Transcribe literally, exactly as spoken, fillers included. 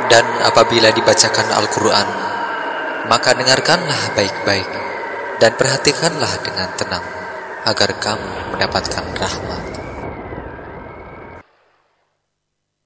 Dan apabila dibacakan Al-Quran, maka dengarkanlah baik-baik dan perhatikanlah dengan tenang, agar kamu mendapatkan rahmat.